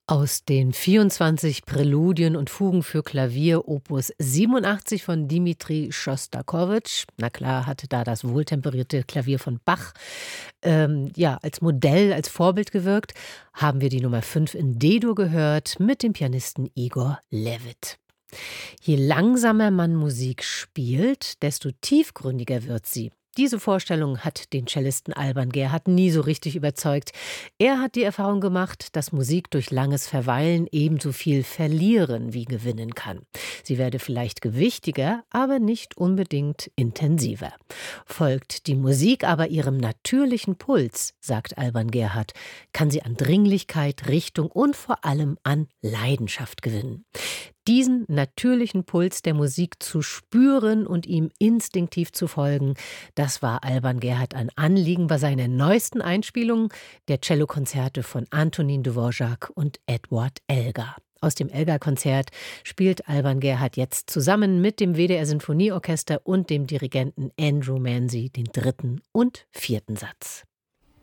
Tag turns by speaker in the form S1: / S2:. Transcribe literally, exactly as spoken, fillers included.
S1: Aus den vierundzwanzig Präludien und Fugen für Klavier Opus siebenundachtzig von Dimitri Schostakowitsch. Na klar, hatte da das wohltemperierte Klavier von Bach, ähm, ja, als Modell, als Vorbild gewirkt, haben wir die Nummer fünf in D-Dur gehört mit dem Pianisten Igor Levit. Je langsamer man Musik spielt, desto tiefgründiger wird sie. Diese Vorstellung hat den Cellisten Alban Gerhardt nie so richtig überzeugt. Er hat die Erfahrung gemacht, dass Musik durch langes Verweilen ebenso viel verlieren wie gewinnen kann. Sie werde vielleicht gewichtiger, aber nicht unbedingt intensiver. Folgt die Musik aber ihrem natürlichen Puls, sagt Alban Gerhardt, kann sie an Dringlichkeit, Richtung und vor allem an Leidenschaft gewinnen. Diesen natürlichen Puls der Musik zu spüren und ihm instinktiv zu folgen, das war Alban Gerhardt ein Anliegen bei seiner neuesten Einspielung der Cellokonzerte von Antonin Dvorak und Edward Elgar. Aus dem Elgar-Konzert spielt Alban Gerhardt jetzt zusammen mit dem W D R-Sinfonieorchester und dem Dirigenten Andrew Manzy den dritten und vierten Satz.